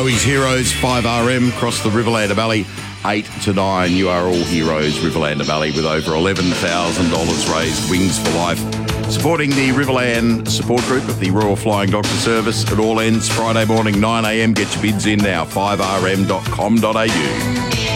Bowie's Heroes, 5RM, across the Riverland Valley, 8 to 9. You are all heroes, Riverland Valley, with over $11,000 raised. Wings for Life, supporting the Riverland support group of the Royal Flying Doctor Service. It all ends Friday morning, 9am. Get your bids in now, 5rm.com.au.